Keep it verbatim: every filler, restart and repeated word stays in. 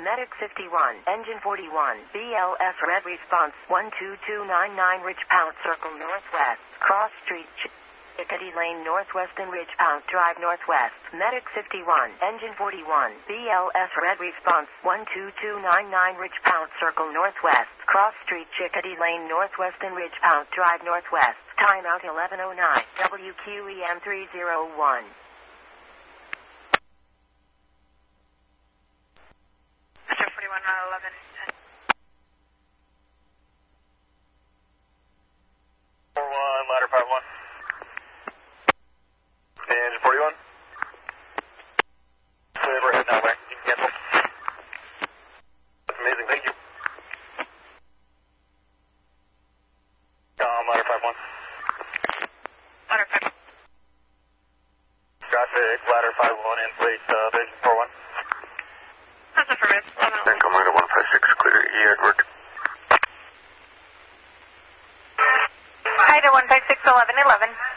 Medic fifty-one, Engine forty-one, B L S Red Response one two two nine nine Ridge Pound Circle Northwest, Cross Street, Chickadee Lane Northwest and Ridge Pound Drive Northwest. Medic fifty-one, Engine forty-one, B L S Red Response one two two nine nine Ridge Pound Circle Northwest, Cross Street, Chickadee Lane Northwest and Ridge Pound Drive Northwest. Timeout eleven oh nine, W Q E M three oh one. Metro forty-one, Route eleven. four one, ladder five one. Engine forty-one. So overhead now, where? You can cancel. That's amazing, thank you. Um, ladder five one. Ladder five. Traffic, ladder five one, in place, uh, Vision four one. That's affirmative. Echo Miner one five six, clear E, Edward. Ida one five six, eleven eleven.